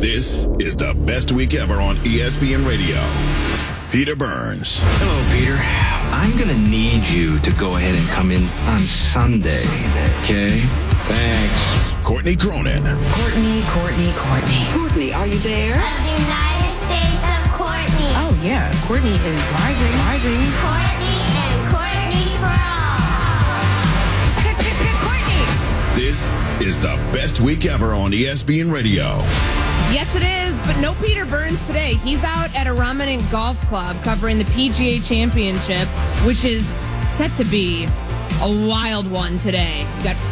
This is the best week ever on ESPN Radio. Peter Burns. Hello, Peter. I'm going to need you to go ahead and come in on Sunday, okay? Thanks. Courtney Cronin. Courtney. Courtney, are you there? Of the United States of Courtney. Oh, yeah. Courtney is driving. Courtney and Courtney for all. Courtney! This is the best week ever on ESPN Radio. Yes, it is, but no Peter Burns today. He's out at a Romanent Golf Club covering the PGA Championship, which is set to be a wild one today. You got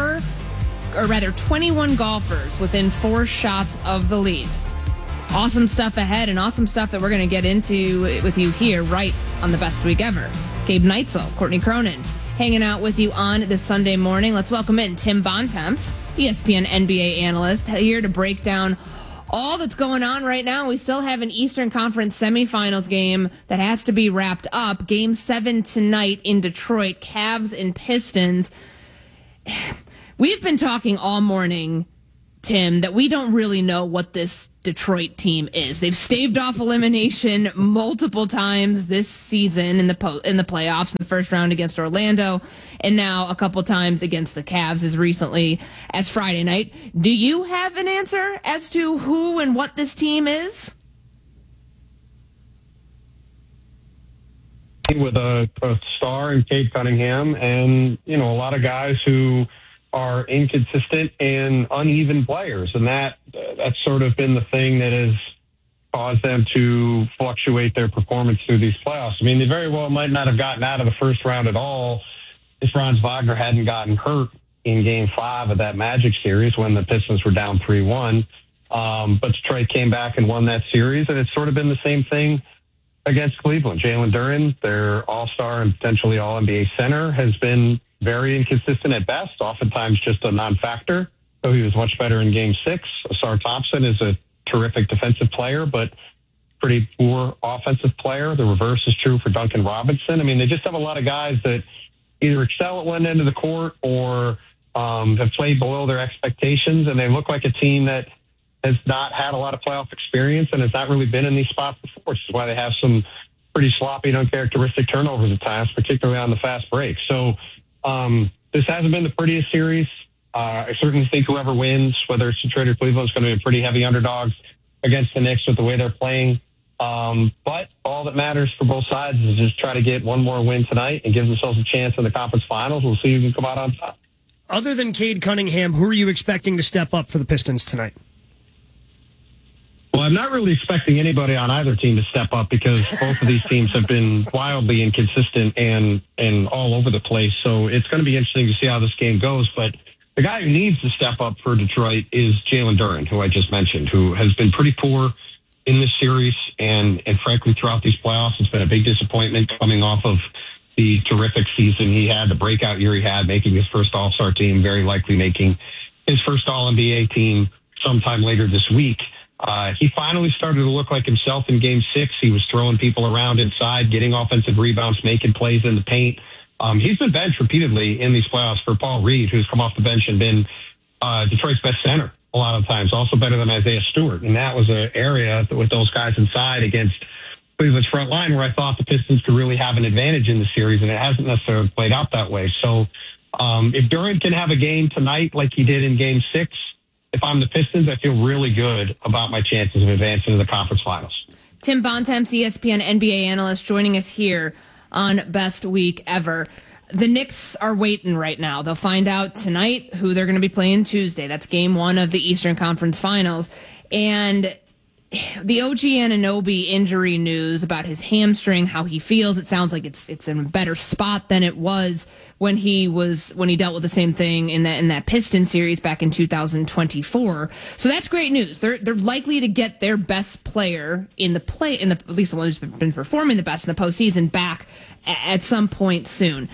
21 golfers within 4 shots of the lead. Awesome stuff ahead and awesome stuff that we're going to get into with you here right on the best week ever. Gabe Neitzel, Courtney Cronin, hanging out with you on this Sunday morning. Let's welcome in Tim Bontemps, ESPN NBA analyst, here to break down all that's going on right now. We still have an Eastern Conference semifinals game that has to be wrapped up. Game 7 tonight in Detroit, Cavs and Pistons. We've been talking all morning, Tim, that we don't really know what this Detroit team is. They've staved off elimination multiple times this season in the playoffs, in the first round against Orlando, and now a couple times against the Cavs as recently as Friday night. Do you have an answer as to who and what this team is? With a star in Cade Cunningham and, a lot of guys who are inconsistent and uneven players. And that's sort of been the thing that has caused them to fluctuate their performance through these playoffs. I mean, they very well might not have gotten out of the first round at all if Franz Wagner hadn't gotten hurt in Game 5 of that Magic series when the Pistons were down 3-1. But Detroit came back and won that series, and it's sort of been the same thing against Cleveland. Jalen Duren, their all-star and potentially all-NBA center, has been very inconsistent at best, oftentimes just a non-factor. So he was much better in Game 6. Ausar Thompson is a terrific defensive player, but pretty poor offensive player. The reverse is true for Duncan Robinson. I mean, they just have a lot of guys that either excel at one end of the court or have played below their expectations, and they look like a team that has not had a lot of playoff experience and has not really been in these spots before, which is why they have some pretty sloppy and uncharacteristic turnovers at times, particularly on the fast break. So this hasn't been the prettiest series. I certainly think whoever wins, whether it's Detroit or Cleveland, is going to be pretty heavy underdogs against the Knicks with the way they're playing. But all that matters for both sides is just try to get one more win tonight and give themselves a chance in the conference finals. We'll see who can come out on top. Other than Cade Cunningham, who are you expecting to step up for the Pistons tonight? Well, I'm not really expecting anybody on either team to step up because both of these teams have been wildly inconsistent and all over the place. So it's going to be interesting to see how this game goes. But the guy who needs to step up for Detroit is Jalen Duren, who I just mentioned, who has been pretty poor in this series. And frankly, throughout these playoffs, it's been a big disappointment coming off of the terrific season he had, the breakout year he had, making his first All-Star team, very likely making his first All-NBA team sometime later this week. He finally started to look like himself in Game 6. He was throwing people around inside, getting offensive rebounds, making plays in the paint. He's been benched repeatedly in these playoffs for Paul Reed, who's come off the bench and been Detroit's best center a lot of times, also better than Isaiah Stewart. And that was an area with those guys inside against Cleveland's front line where I thought the Pistons could really have an advantage in the series, and it hasn't necessarily played out that way. So if Duren can have a game tonight like he did in Game 6, if I'm the Pistons, I feel really good about my chances of advancing to the conference finals. Tim Bontemps, ESPN NBA analyst, joining us here on Best Week Ever. The Knicks are waiting right now. They'll find out tonight who they're going to be playing Tuesday. That's Game 1 of the Eastern Conference Finals. And the OG Anunoby injury news about his hamstring, how he feels, it sounds like it's in a better spot than it was when he dealt with the same thing in that Pistons series back in 2024. So that's great news. They're likely to get their best player at least the one who's been performing the best in the postseason back at some point soon.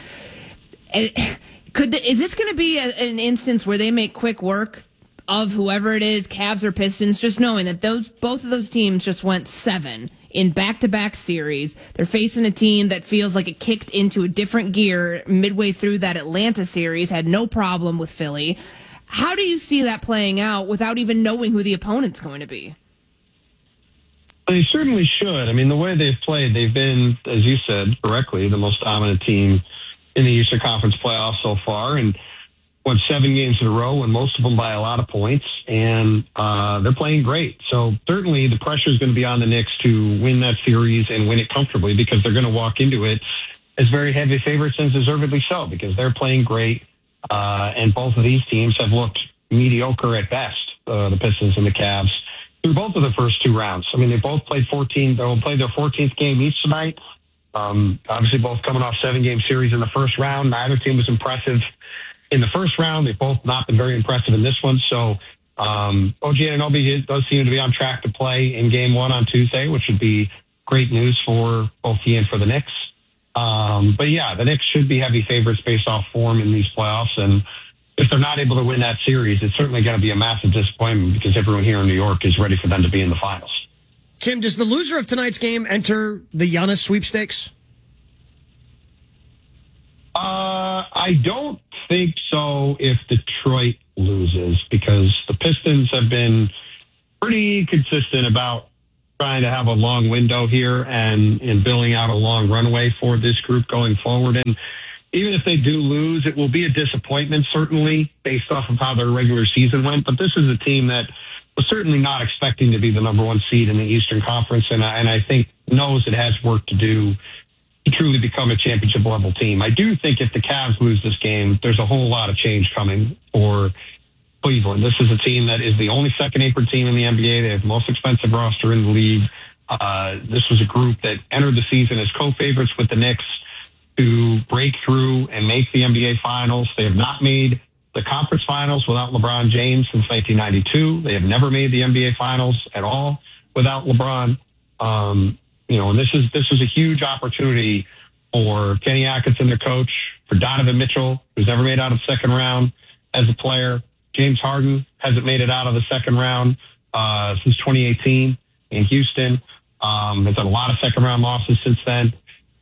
Is this going to be an instance where they make quick work of whoever it is, Cavs or Pistons, just knowing that both of those teams just went 7 in back-to-back series? They're facing a team that feels like it kicked into a different gear midway through that Atlanta series, had no problem with Philly. How do you see that playing out without even knowing who the opponent's going to be? They certainly should. I mean, the way they've played, they've been, as you said correctly, the most dominant team in the Eastern Conference playoffs so far, and won 7 games in a row, and most of them by a lot of points, and they're playing great. So certainly the pressure is going to be on the Knicks to win that series and win it comfortably, because they're going to walk into it as very heavy favorites, and deservedly so, because they're playing great, and both of these teams have looked mediocre at best, the Pistons and the Cavs, through both of the first 2 rounds. I mean, they both played 14. They'll play their 14th game each tonight. Obviously, both coming off 7-game series in the first round. Neither team was impressive in the first round. They've both not been very impressive in this one. So OG Anunoby does seem to be on track to play in Game 1 on Tuesday, which would be great news for both he and for the Knicks. But yeah, the Knicks should be heavy favorites based off form in these playoffs. And if they're not able to win that series, it's certainly going to be a massive disappointment, because everyone here in New York is ready for them to be in the finals. Tim, does the loser of tonight's game enter the Giannis sweepstakes? I don't think so if Detroit loses, because the Pistons have been pretty consistent about trying to have a long window here and building out a long runway for this group going forward. And even if they do lose, it will be a disappointment, certainly, based off of how their regular season went. But this is a team that was certainly not expecting to be the number 1 seed in the Eastern Conference, and I think knows it has work to do to truly become a championship-level team. I do think if the Cavs lose this game, there's a whole lot of change coming for Cleveland. This is a team that is the only second-apron team in the NBA. They have the most expensive roster in the league. This was a group that entered the season as co-favorites with the Knicks to break through and make the NBA Finals. They have not made the conference finals without LeBron James since 1992. They have never made the NBA Finals at all without LeBron. And this is a huge opportunity for Kenny Atkinson, their coach, for Donovan Mitchell, who's never made out of the second round as a player. James Harden hasn't made it out of the second round since 2018 in Houston. Has had a lot of second round losses since then.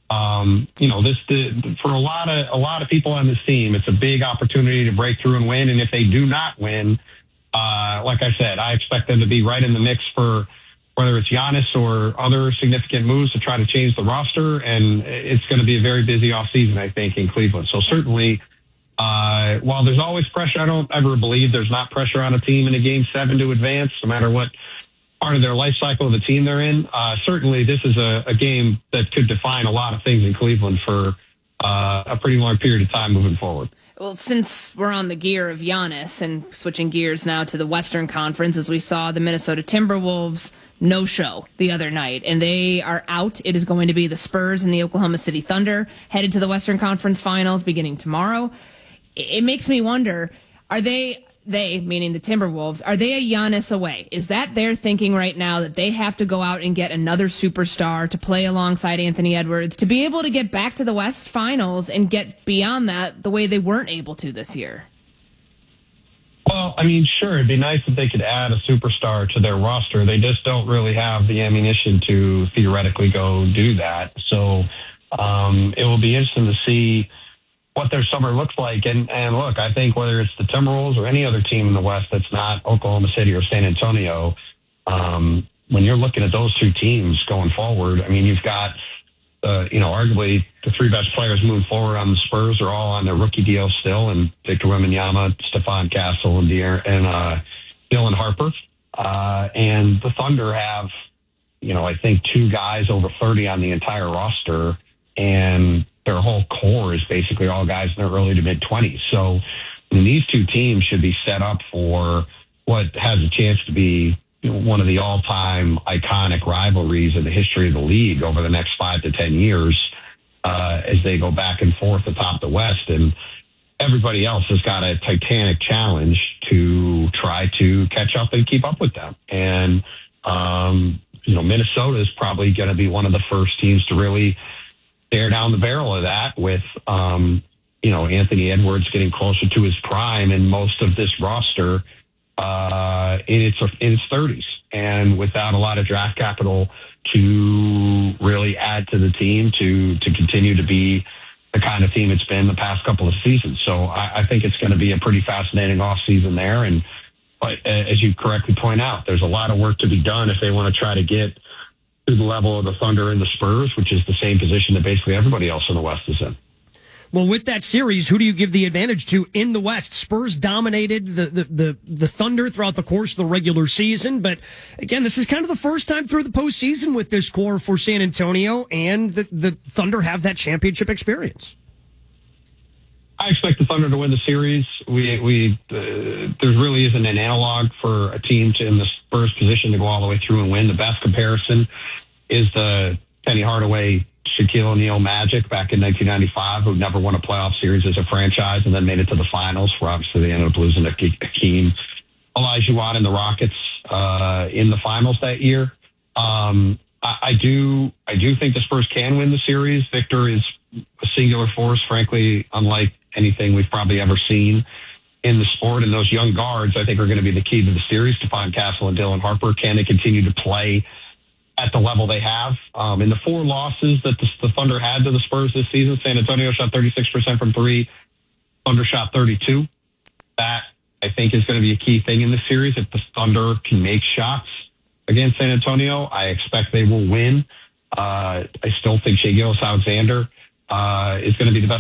For a lot of people on this team, it's a big opportunity to break through and win. And if they do not win, like I said, I expect them to be right in the mix for whether it's Giannis or other significant moves to try to change the roster. And it's going to be a very busy offseason, I think, in Cleveland. So certainly, while there's always pressure, I don't ever believe there's not pressure on a team in a Game 7 to advance, no matter what part of their life cycle of the team they're in. Certainly, this is a game that could define a lot of things in Cleveland for a pretty long period of time moving forward. Well, since we're on the gear of Giannis and switching gears now to the Western Conference, as we saw the Minnesota Timberwolves no-show the other night, and they are out. It is going to be the Spurs and the Oklahoma City Thunder headed to the Western Conference Finals beginning tomorrow. It makes me wonder, are they, meaning the Timberwolves, are they a Giannis away? Is that their thinking right now, that they have to go out and get another superstar to play alongside Anthony Edwards to be able to get back to the West Finals and get beyond that the way they weren't able to this year? Well, I mean, sure, it'd be nice if they could add a superstar to their roster. They just don't really have the ammunition to theoretically go do that. So it will be interesting to see what their summer looks like. And look, I think whether it's the Timberwolves or any other team in the West that's not Oklahoma City or San Antonio, when you're looking at those two teams going forward, I mean, you've got, arguably the 3 best players moving forward on the Spurs are all on their rookie deal still, and Victor Wembanyama, Stephon Castle, and Dylan Harper. And the Thunder have, I think 2 guys over 30 on the entire roster, and their whole core is basically all guys in their early to mid-20s. So I mean, these two teams should be set up for what has a chance to be one of the all-time iconic rivalries in the history of the league over the next 5 to 10 years as they go back and forth atop the West. And everybody else has got a titanic challenge to try to catch up and keep up with them. And, Minnesota is probably going to be one of the first teams to really stare down the barrel of that with, Anthony Edwards getting closer to his prime and most of this roster in its 30s, and without a lot of draft capital to really add to the team to continue to be the kind of team it's been the past couple of seasons. So I think it's going to be a pretty fascinating offseason there. And as you correctly point out, there's a lot of work to be done if they want to try to get to the level of the Thunder and the Spurs, which is the same position that basically everybody else in the West is in. Well, with that series, who do you give the advantage to in the West? Spurs dominated the Thunder throughout the course of the regular season. But again, this is kind of the first time through the postseason with this core for San Antonio, and the Thunder have that championship experience. I expect the Thunder to win the series. There really isn't an analog for a team in the Spurs position to go all the way through and win. The best comparison is the Penny Hardaway Shaquille O'Neal Magic back in 1995, who never won a playoff series as a franchise and then made it to the finals, where obviously they ended up losing to Hakeem Olajuwon and the Rockets in the finals that year. I do think the Spurs can win the series. Victor is a singular force, frankly, unlike anything we've probably ever seen in the sport. And those young guards, I think, are going to be the key to the series. Stephon Castle and Dylan Harper, can they continue to play at the level they have? In the 4 losses that the Thunder had to the Spurs this season, San Antonio shot 36% from 3. Thunder shot 32. That, I think, is going to be a key thing in this series. If the Thunder can make shots against San Antonio, I expect they will win. I still think Shai Gilgeous-Alexander is going to be the best